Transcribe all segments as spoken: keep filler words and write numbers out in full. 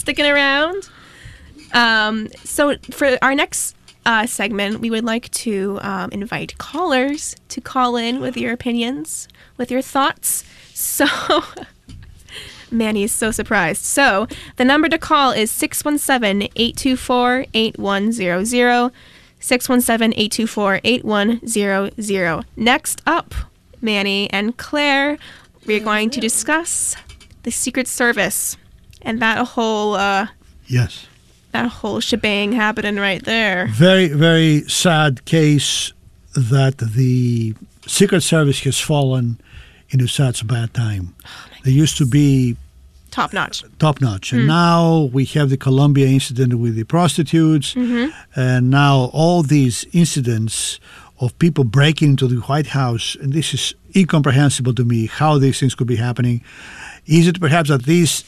sticking around. Um, so for our next uh, segment, we would like to um, invite callers to call in with your opinions, with your thoughts. So, Manny is so surprised. So, the number to call is six one seven, eight two four, eight one zero zero, six one seven, eight two four, eight one zero zero. Next up, Manny and Claire, we're going to discuss the Secret Service and that whole uh, yes, that whole shebang happening right there. Very, very sad case that the Secret Service has fallen into such a bad time. Oh they used to be top notch, top notch, and mm. now we have the Columbia incident with the prostitutes, mm-hmm. and now all these incidents of people breaking into the White House, and this is incomprehensible to me how these things could be happening. Is it perhaps that these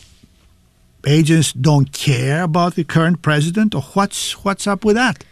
agents don't care about the current president, or what's what's up with that?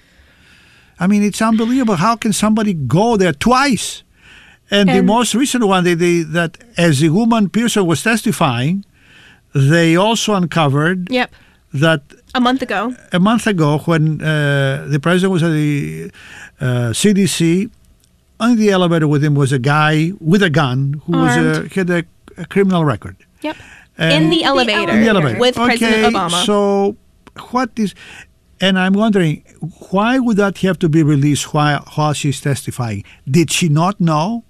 I mean, it's unbelievable. How can somebody go there twice? And, and the most recent one, they, they, that as the woman Pearson was testifying, they also uncovered yep. that a month ago, a month ago, when uh, the president was at the uh, C D C, on the elevator with him was a guy with a gun who was a, had a, a criminal record. Yep. And in the elevator, in the elevator. with okay, President Obama. So what is, and I'm wondering, why would that have to be released while, while she's testifying? Did she not know?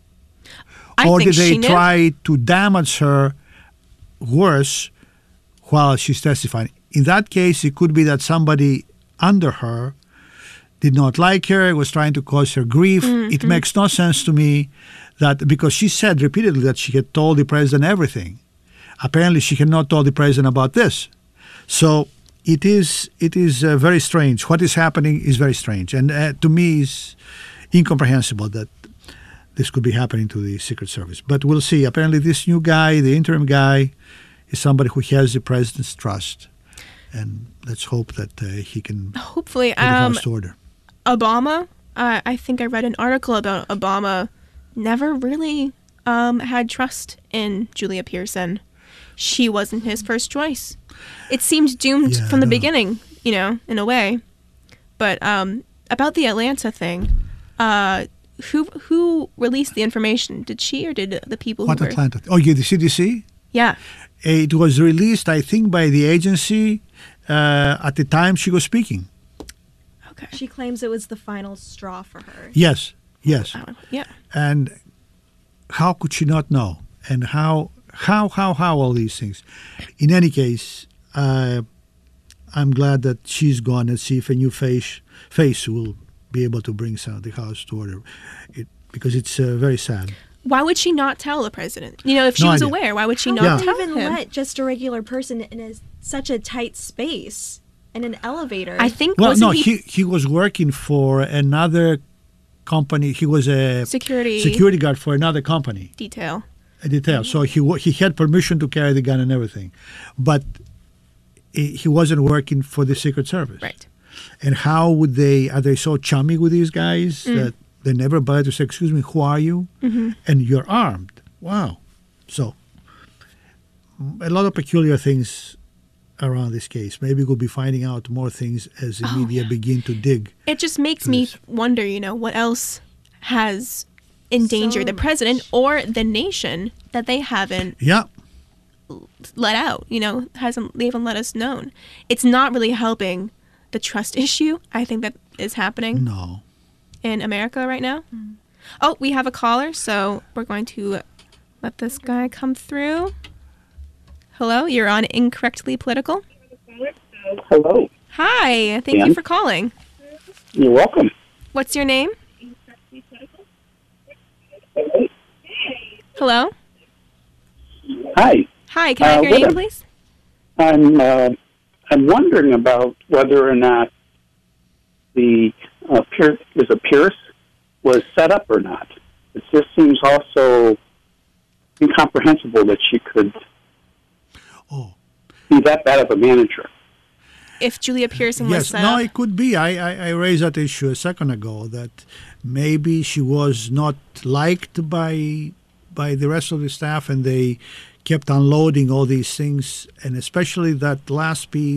I or think did they she knew. try to damage her worse while she's testifying? In that case, it could be that somebody under her did not like her, was trying to cause her grief. Mm-hmm. It makes no sense to me that, because she said repeatedly that she had told the president everything. Apparently, she had not told the president about this. So it is it is uh, very strange. What is happening is very strange. And uh, to me, it's incomprehensible that this could be happening to the Secret Service. But we'll see. Apparently, this new guy, the interim guy, is somebody who has the president's trust. And let's hope that uh, he can hopefully put the um, house to order. Obama, uh, I think I read an article about Obama never really um, had trust in Julia Pearson. She wasn't his first choice. It seemed doomed yeah, from the no. beginning, you know, in a way. But um, about the Atlanta thing, uh, who who released the information? Did she or did the people What who were... Atlanta? Oh, yeah, the C D C? Yeah. It was released, I think, by the agency uh, at the time she was speaking. Okay. She claims it was the final straw for her. Yes, yes. Oh, yeah. And how could she not know? And how, how, how, how all these things? In any case, uh, I'm glad that she's gone. Let's see if a new face face will be able to bring some of the house to order. It, because it's uh, very sad. Why would she not tell the president? You know, if she No was idea. aware, why would she How not Yeah. would tell they even him? let just a regular person in a, such a tight space in an elevator? I think Well, wasn't no, he, he, he was working for another company. He was a security security guard for another company. detail. A detail. So he wa- he had permission to carry the gun and everything, but he he wasn't working for the Secret Service. Right. And how would they? Are they so chummy with these guys Mm. that they never bother to say, "Excuse me, who are you?" Mm-hmm. And you're armed. Wow. So a lot of peculiar things around this case. Maybe we'll be finding out more things as the Oh, media yeah. begin to dig. It just makes to me this. wonder, you know, what else has endangered So the president much. or the nation that they haven't Yeah. let out, you know, hasn't they haven't let us know. It's not really helping the trust issue, I think, that is happening No. in America right now. Oh, we have a caller, so we're going to let this guy come through. Hello, you're on Incorrectly Political. Hello. Hi, thank you And? for calling. You're welcome. What's your name? Hello? Hi. Hi, can I Uh, have your what name, a- please? I'm uh, I'm wondering about whether or not the uh, Pierce, is a Pierce was set up or not. It just seems also incomprehensible that she could Oh. be that bad of a manager. If Julia Pearson was Yes, set no, up. it could be. I, I, I raised that issue a second ago that maybe she was not liked by by the rest of the staff, and they kept unloading all these things, and especially that last piece